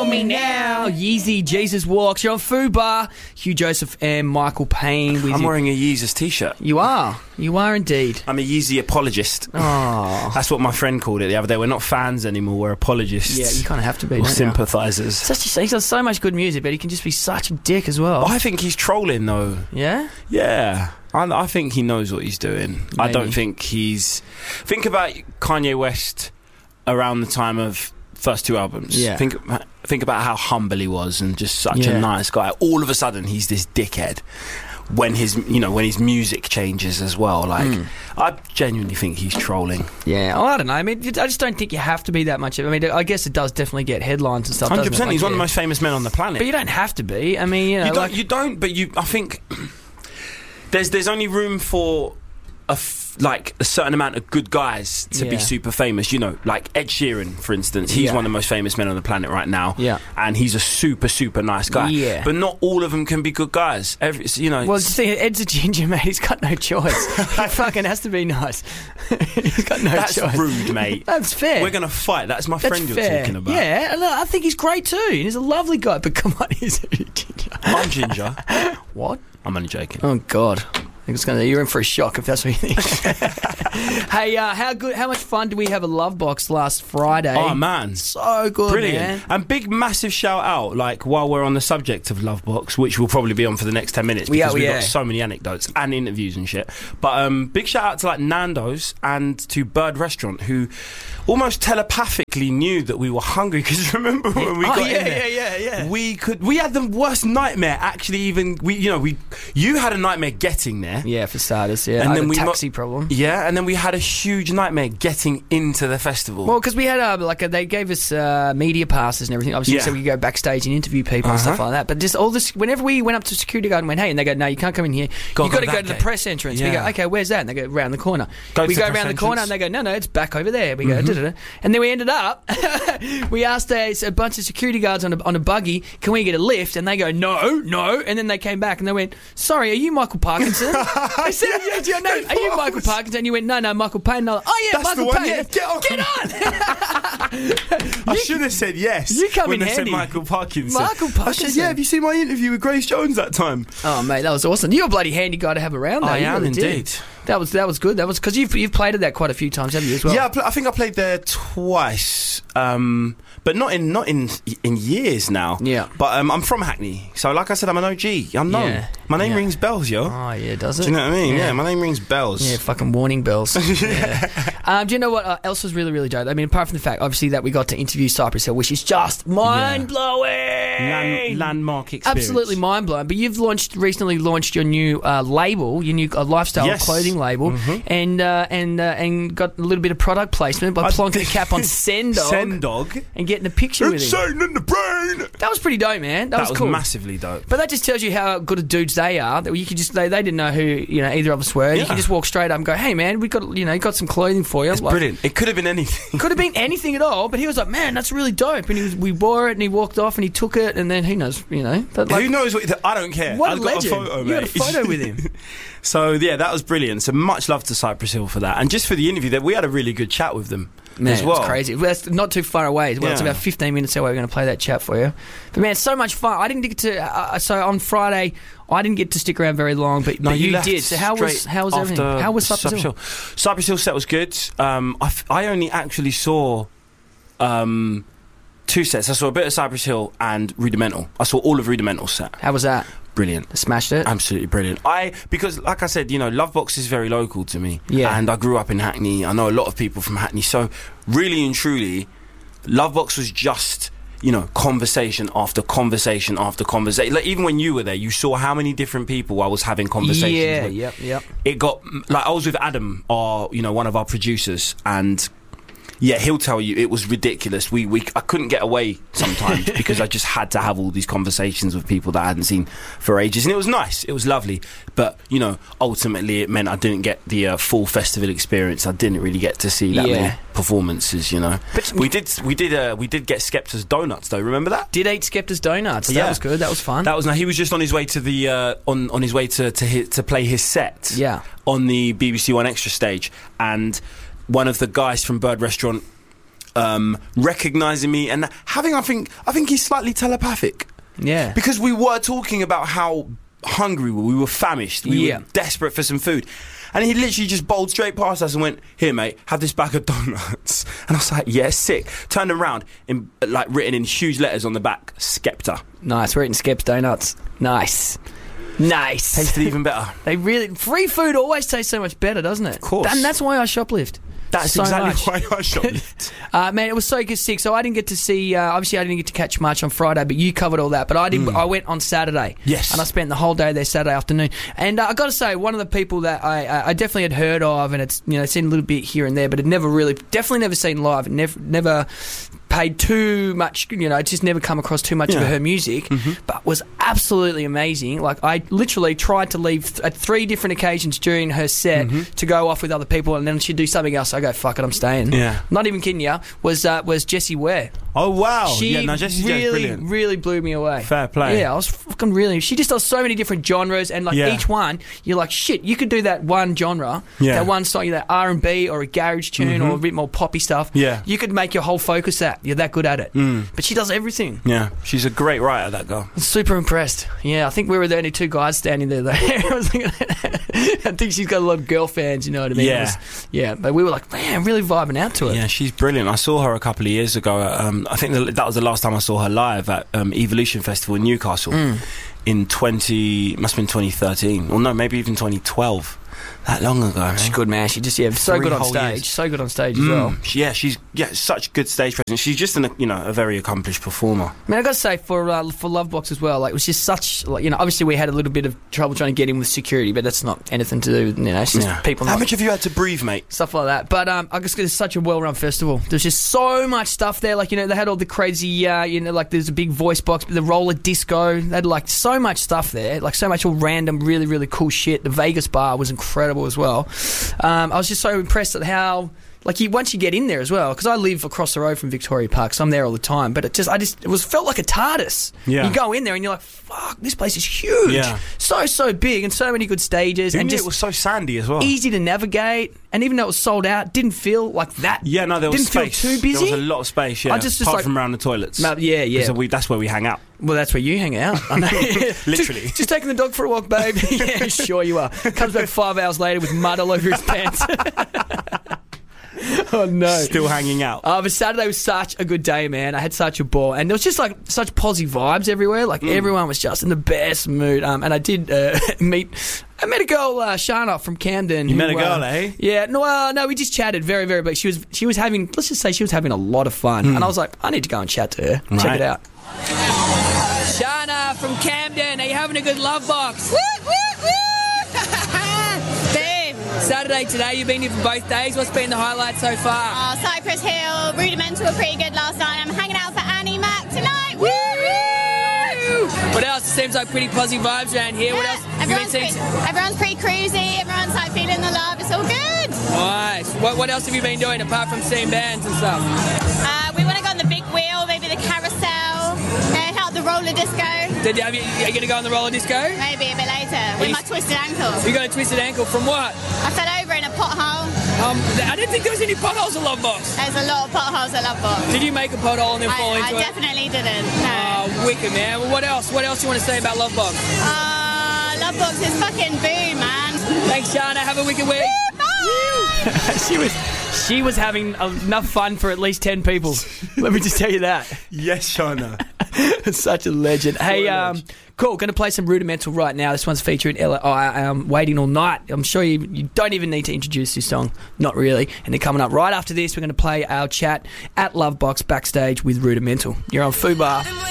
me now. Yeezy, Jesus Walks. You're on Fubar. Hugh Joseph and Michael Payne with I'm you. wearing a Yeezus t-shirt. You are indeed. I'm a Yeezy apologist. Oh. That's what my friend called it the other day. We're not fans anymore, we're apologists. Yeah, you kind of have to be, or don't you? sympathisers. He's done so much good music, but he can just be such a dick as well. I think he's trolling, though. Yeah? Yeah. I think he knows what he's doing. Maybe. I don't think he's... Think about Kanye West around the time of first two albums. Yeah. Think about how humble he was and just such a nice guy. All of a sudden, he's this dickhead. When his music changes as well, I genuinely think he's trolling. Yeah, I don't know. I mean, I just don't think you have to be that much. I mean, I guess it does definitely get headlines and stuff. 100%. He's one of the most famous men on the planet. But you don't have to be. I mean, you don't. But I think there's only room for a certain amount of good guys to be super famous. Like Ed Sheeran, for instance. He's one of the most famous men on the planet right now. Yeah. And he's a super, super nice guy. Yeah. But not all of them can be good guys. Well, Ed's a ginger, mate. He's got no choice. He fucking has to be nice. He's got no choice. That's rude, mate. That's fair. We're going to fight. That's my friend you're talking about. Yeah, and I think he's great too. He's a lovely guy. But come on, he's a ginger. I'm ginger. What? I'm only joking. Oh, God. You're in for a shock if that's what you think. Hey, how much fun did we have at Love Box last Friday? Oh, man. So good, brilliant. Man. And big, massive shout out, while we're on the subject of Love Box, which we'll probably be on for the next 10 minutes because we've got so many anecdotes and interviews and shit. But big shout out to Nando's and to Bird Restaurant, who almost telepathically knew that we were hungry, because remember when we got in there? We had the worst nightmare, actually. You had a nightmare getting there. Yeah, for starters, yeah. And then we taxi problem. Yeah, and then we had a huge nightmare getting into the festival. Well, because we had they gave us media passes and everything, obviously, so we could go backstage and interview people and stuff like that. But just all this, whenever we went up to security guard and went, hey, and they go, no, you can't come in here. You've got to go to the press entrance. We go, okay, where's that? And they go, round the corner. We go around the corner and they go, no, it's back over there. We go, da-da-da. And then we ended up, we asked a bunch of security guards on a buggy, can we get a lift? And they go, no. And then they came back and they went, sorry, are you Michael Parkinson? I said, are you Michael Parkinson? And you went, no, Michael Payne. And oh, yeah, that's Michael Payne. Yeah, get on. I should have said yes. You come when in they handy. said Michael Parkinson. I said, yeah, have you seen my interview with Grace Jones that time? Oh, mate, that was awesome. You're a bloody handy guy to have around, though. I am, indeed. Did. That was good. That was because you've played at that quite a few times, haven't you, as well? Yeah, I think I played there twice, but not in years now. Yeah. But I'm from Hackney, so like I said, I'm an OG. I'm known. Yeah. My name rings bells, yo. Oh yeah, does it? Do you know what I mean? Yeah, my name rings bells. Yeah, fucking warning bells. Yeah. Do you know what else was really, really dope? I mean, apart from the fact, obviously, that we got to interview Cypress Hill, which is just mind blowing, landmark experience, absolutely mind blowing. But you've recently launched your new label, your new lifestyle clothing label, and got a little bit of product placement by plonking a cap on Sendog, and getting a picture with him. Insane in the brain. That was pretty dope, man. That was cool. Massively dope. But that just tells you how good of dudes they are. That you could just they didn't know who either of us were. Yeah. You can just walk straight up and go, "Hey, man, we got some clothing for you." It's brilliant. It could have been anything. Could have been anything at all. But he was like, "Man, that's really dope." And we wore it, and he walked off, and he took it, and then who knows, who knows what? I don't care. What I've a legend! Got a photo, mate. You got a photo with him. So yeah, that was brilliant. So much love to Cypress Hill for that, and just for the interview. That we had a really good chat with them. Man, as well. It's crazy. That's not too far away as well. Yeah. It's about 15 minutes away. We're going to play that chat for you. But man, it's so much fun. I didn't get to. So on Friday, I didn't get to stick around very long, but you did. So how was everything? How was Cypress Hill? Cypress Hill set was good. I only actually saw 2 sets. I saw a bit of Cypress Hill and Rudimental. I saw all of Rudimental's set. How was that? Brilliant. Smashed it? Absolutely brilliant. Because like I said, Love Box is very local to me. Yeah. And I grew up in Hackney. I know a lot of people from Hackney. So really and truly, Love Box was just, conversation after conversation after conversation. Like, even when you were there, you saw how many different people I was having conversations with. Yeah, yep. It got, I was with Adam, one of our producers, and yeah, he'll tell you it was ridiculous. I couldn't get away sometimes because I just had to have all these conversations with people that I hadn't seen for ages, and it was nice. It was lovely, but ultimately it meant I didn't get the full festival experience. I didn't really get to see that many performances. But we did get Skepta's donuts though. Remember that? Did eat Skepta's donuts? That was good. That was fun. He was just on his way to the on his way to play his set. Yeah. On the BBC One Extra stage, and one of the guys from Bird Restaurant recognizing me, and having, I think he's slightly telepathic. Yeah. Because we were talking about how hungry we were famished. We were desperate for some food. And he literally just bowled straight past us and went, "Here, mate, have this bag of donuts." And I was like, "Yeah, sick." Turned around, written in huge letters on the back, Skepta. Nice, we're eating Skepta donuts. Nice. Tasted even better. Free food always tastes so much better, doesn't it? Of course. And that's why I shoplift. That's so exactly much. why I shoplift. Man, it was so good, sick. So I didn't get to see. Obviously, I didn't get to catch much on Friday, but you covered all that. But I did. I went on Saturday. Yes. And I spent the whole day there Saturday afternoon. And I got to say, one of the people that I definitely had heard of, and it's seen a little bit here and there, but had definitely never seen live. Never paid too much. Just never come across too much of her music. But was absolutely amazing. Like, I literally tried to leave at 3 different occasions during her set to go off with other people, and then she'd do something else. I go, fuck it, I'm staying. Yeah. Not even kidding you. Was Jessie Ware. Oh, wow. Jessie really blew me away. Fair play. Yeah, I was fucking really... She just does so many different genres, and each one, you're like, shit, you could do that one genre, that one song, that R&B or a garage tune or a bit more poppy stuff. Yeah. You could make your whole focus that. You're that good at it. But she does everything. Yeah, she's a great writer, that girl. I'm super impressed. Yeah, I think we were the only 2 guys standing there, though. I think she's got a lot of girl fans, you know what I mean? Yeah. But we were like, man, really vibing out to it. Yeah, she's brilliant. I saw her a couple of years ago. I think that was the last time I saw her live at Evolution Festival in Newcastle in must have been 2013. Or no, maybe even 2012. That long ago, man. She's good, man. She just so good on stage. Years. So good on stage as well. She's such good stage presence. She's just a very accomplished performer. I mean, I got to say for Lovebox as well, like, it was just such, obviously we had a little bit of trouble trying to get in with security, but that's not anything to do with, it's just people. How much have you had to breathe, mate? Stuff like that. But I guess it's such a well-run festival. There's just so much stuff there. Like, they had all the crazy, there's a big voice box, the roller disco. They had so much stuff there, so much all random, really, really cool shit. The Vegas bar was incredible as well. I was just so impressed at how, once you get in there as well, because I live across the road from Victoria Park, so I'm there all the time. But it felt like a TARDIS. Yeah. You go in there and you're like, fuck, this place is huge. Yeah. So big and so many good stages. And it was so sandy as well. Easy to navigate. And even though it was sold out, didn't feel like that. Yeah, no, there was space. Didn't feel too busy. There was a lot of space, yeah. Apart from around the toilets. Yeah. That's where we hang out. Well, that's where you hang out. I know. Literally. Just taking the dog for a walk, babe. Yeah, sure you are. Comes back 5 hours later with mud all over his pants. Oh, no. Still hanging out. But Saturday was such a good day, man. I had such a ball. And there was just, such positive vibes everywhere. Everyone was just in the best mood. And I did meet a girl, Shana from Camden. You met a girl, eh? Yeah. No, we just chatted very, very big. She was having, let's just say she was having a lot of fun. And I was like, I need to go and chat to her. Right. Check it out. Shana from Camden, are you having a good love box? Woo, woo, woo! Boom! Saturday today, you've been here for both days. What's been the highlight so far? Cypress Hill, Rudimental were pretty good last night. I'm hanging out for Annie Mac tonight. Woo! What else? It seems like pretty positive vibes around here. What else? Everyone's pretty cruisy. Everyone's feeling the love. It's all good. Nice. What else have you been doing apart from seeing bands and stuff? We want to go on the big wheel, maybe the carousel, out the roller disco. Are you going to go on the roller disco? Maybe a bit later with my twisted ankle. You got a twisted ankle from what? I fell over in a pothole. I didn't think there was any potholes at Lovebox. There's a lot of potholes at Lovebox. Did you make a pothole and then fall into it? I definitely didn't. No. Oh, wicked, man. Well, what else? What else do you want to say about Lovebox? Lovebox is fucking boom, man. Thanks, Shana. Have a wicked week. Bye. She was having enough fun for at least 10 people. Let me just tell you that. Yes, Shana. Such a legend. Hey, cool. Going to play some Rudimental right now. This one's featuring Waiting All Night. I'm sure you don't even need to introduce this song. Not really. And then coming up right after this, we're going to play our chat at Lovebox backstage with Rudimental. You're on Fubar.